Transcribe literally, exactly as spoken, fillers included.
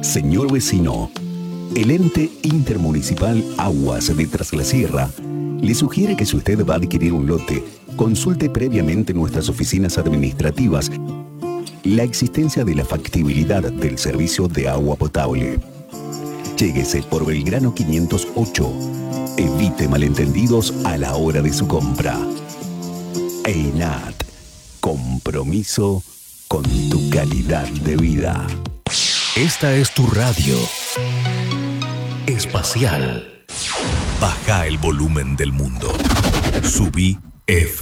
Señor vecino, el ente intermunicipal Aguas de Tras la Sierra le sugiere que si usted va a adquirir un lote, consulte previamente nuestras oficinas administrativas la existencia de la factibilidad del servicio de agua potable. Lléguese por Belgrano quinientos ocho. Evite malentendidos a la hora de su compra. EINAT. Compromiso con tu calidad de vida. Esta es tu radio espacial. Baja el volumen del mundo. Subí F